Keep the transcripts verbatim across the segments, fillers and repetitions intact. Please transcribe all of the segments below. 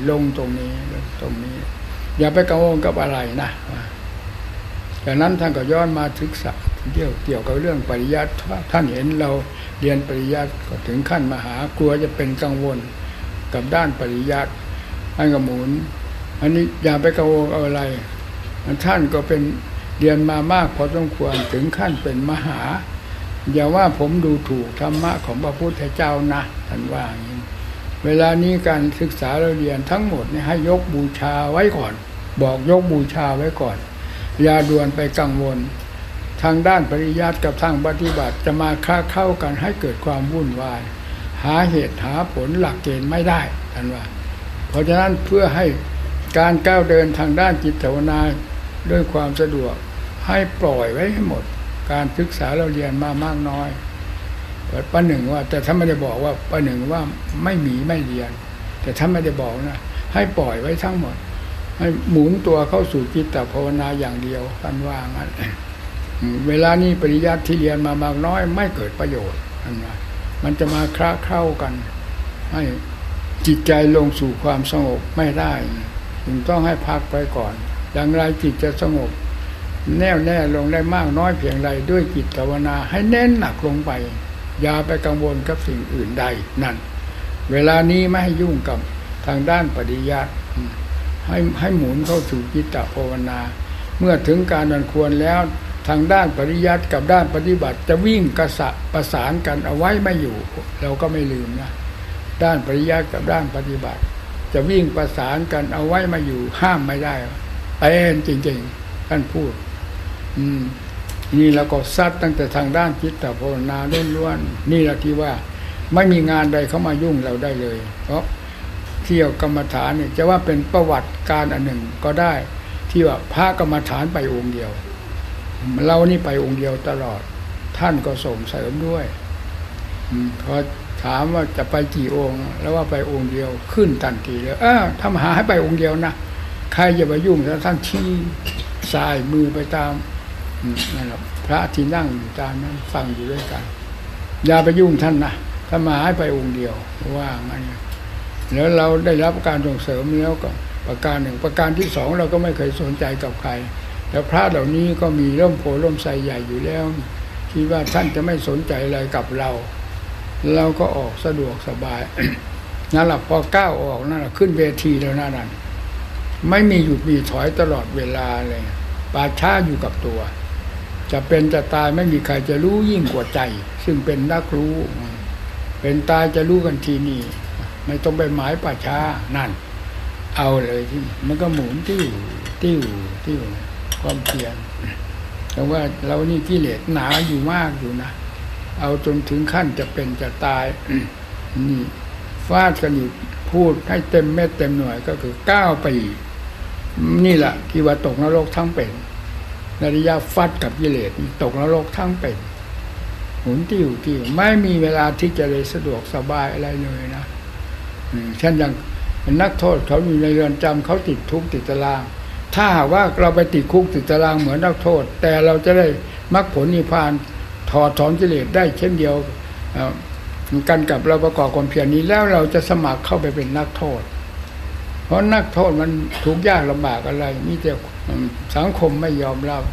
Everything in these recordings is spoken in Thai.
ลงตรงนี้ตรงนี้อย่าไปกังวลกับอะไรนะจากนั้นท่านก็ย้อนมาศึกษาเกี่ยวเกี่ยวกับเรื่องปริยัติท่านเห็นเราเรียนปริยัติก็ถึงขั้นมหากลัวจะเป็นกังวลกับด้านปริยัติท่านก็หมุนอันนี้อย่าไปกังวลเอาอะไรท่านก็เป็นเรียนมามากพอสมควรถึงขั้นเป็นมหาอย่าว่าผมดูถูกธรรมะของพระพุทธเจ้านะท่านว่าอย่างนี้เวลานี้การศึกษาเราเรียนทั้งหมดเนี่ยให้ยกบูชาไว้ก่อนบอกยกบูชาไว้ก่อนอย่าด่วนไปกังวลทางด้านปริยัติกับทางปฏิบัติจะมาค้าเข้ากันให้เกิดความวุ่นวายหาเหตุหาผลหลักเกณฑ์ไม่ได้ท่านว่าเพราะฉะนั้นเพื่อให้การก้าวเดินทางด้านจิตภาวนาด้วยความสะดวกให้ปล่อยไว้ให้หมดการศึกษาเราเรียนมามากน้อยป้าหนึ่งว่าแต่ถ้าไม่ได้บอกว่าป้าหนึ่งว่าไม่มีไม่เรียนแต่ถ้าไม่ได้บอกนะให้ปล่อยไว้ทั้งหมดให้หมุนตัวเข้าสู่จิตภาวนาอย่างเดียวท่านว่างั้นเวลานี้ปริยัติที่เรียนมามากน้อยไม่เกิดประโยชน์ท่านว่ามันจะมาคล้าเข้ากันให้จิตใจลงสู่ความสงบไม่ได้จึงต้องให้พักไปก่อนอย่างไรจิตจะสงบแน่วแน่ลงได้มากน้อยเพียงไรด้วยจิตภาวนาให้เน้นหนักลงไปอย่าไปกังวลกับสิ่งอื่นใดนั่นเวลานี้ไม่ให้ยุ่งกับทางด้านปริยัติให้ให้หมุนเข้าสู่จิตภาวนาเมื่อถึงการอันควรแล้วทางด้านปริยัติกับด้านปฏิบัติจะวิ่งกระสะประสานกันเอาไว้ไม่อยู่เราก็ไม่ลืมนะด้านปริยัติกับด้านปฏิบัติจะวิ่งประสานกันเอาไว้มาอยู่ห้ามไม่ได้เป็นจริงๆท่านพูดอืมนี่เราก็ซัดตั้งแต่ทางด้านจิตภาวนาล้วนๆนี่แหละที่ว่าไม่มีงานใดเข้ามายุ่งเราได้เลยเพราะเที่ยวกรรมฐานเนี่ยจะว่าเป็นประวัติการอันหนึ่งก็ได้ที่ว่าพระกรรมฐานไปองค์เดียวเรานี่ไปองค์เดียวตลอดท่านก็ส่งเสริมด้วยพอถามว่าจะไปกี่องค์แล้วว่าไปองค์เดียวขึ้นทันทีเลยเออทำหาให้ไปองค์เดียวนะใครจะไปยุ่งแล้วท่านชี้สายมือไปตามนั่นแหละพระที่นั่งอยู่ตามนั้นฟังอยู่ด้วยกันอย่าไปยุ่งท่านนะถ้ามาให้ไปองค์เดียวว่างั้นแล้วเราได้รับการส่งเสริมแล้วก็ประการหนึ่งประการที่สองเราก็ไม่เคยสนใจกับใครแล้วพระเหล่านี้ก็มีร่มโพร่มไทรใหญ่อยู่แล้วคิดว่าท่านจะไม่สนใจอะไรกับเราเราก็ออกสะดวกสบาย นั่นแหละพอก้าวออกนั่นแหละขึ้นเวทีแล้วนั่นไม่มีหยุดมีถอยตลอดเวลาเลยป่าช้าอยู่กับตัวจะเป็นจะตายไม่มีใครจะรู้ยิ่งกว่าใจซึ่งเป็นนักรู้เป็นตายจะรู้กันทีนี้ไม่ต้องไปหมายป่าช้านั่นเอาเลยที่มันก็หมุนติ้วติ้วติ้วความเพียรแต่ว่าเรานี่กิเลสหนาอยู่มากอยู่นะเอาจนถึงขั้นจะเป็นจะตายนี่ฟาดกันอยู่พูดให้เต็มเม็ดเต็มหน่วยก็คือเก้าปีนี่แหละที่ว่าตกนรกทั้งเป็นนริยาฟัดกับกิเลสตกนรกทั้งเป็นหมุนติ้วติ้วไม่มีเวลาที่จะเลยสะดวกสบายอะไรเลยนะเช่นอย่างนักโทษเขาอยู่ในเรือนจำเขาติดทุกข์ติดตารางถ้าหากว่าเราไปติดคุกติดตารางเหมือนนักโทษแต่เราจะได้มรรคผลนิพพานถอดถอนกิเลสได้เช่นเดียวกันกับเราประกอบความเพียรนี้แล้วเราจะสมัครเข้าไปเป็นนักโทษเพราะนักโทษมันทุกข์ยากลำบากอะไรมีแต่สังคมไม่ยอมรับ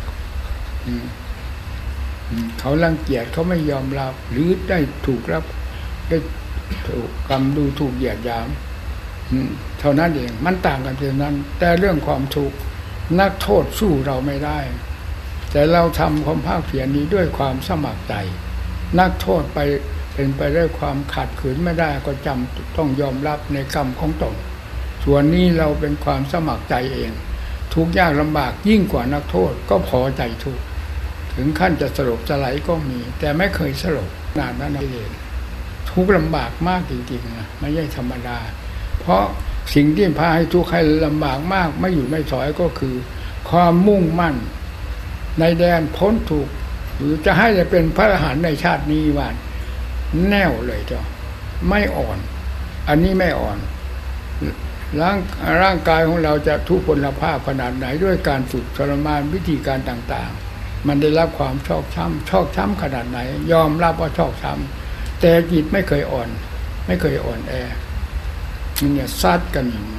เขารังเกียจเขาไม่ยอมรับหรือได้ถูกรับได้ถูกกรรมดูถูกเหยียดหยามเท่านั้นเองมันต่างกันเท่านั้นแต่เรื่องความทุกข์นักโทษสู้เราไม่ได้แต่เราทำความภาคเพียรนี้ด้วยความสมัครใจนักโทษไปเป็นไปด้วยความขัดขืนไม่ได้ก็จำต้องยอมรับในกรรมของตนส่วนนี้เราเป็นความสมัครใจเองทุกข์ยากลำบากยิ่งกว่านักโทษก็พอใจทุกข์ถึงขั้นจะสลบสลายก็มีแต่ไม่เคยสลบนานนั้นเลยทุกข์ลำบากมากจริงๆนะไม่ใช่ธรรมดาเพราะสิ่งที่พาให้ทุกข์ให้ลำบากมากไม่อยู่ไม่ถอยก็คือความมุ่งมั่นในแดนพ้นทุกข์หรือจะให้จะเป็นพระอรหันต์ในชาตินี้วันแน่วเลยเจ้าไม่อ่อนอันนี้ไม่อ่อนร่างร่างกายของเราจะทุพพลภาพขนาดไหนด้วยการฝึกทรมานวิธีการต่างๆมันได้รับความชอกช้ำชอกช้ำขนาดไหนยอมรับว่าชอกช้ำแต่จิตไม่เคยอ่อนไม่เคยอ่อนแอมันเนี่ยซัดกัน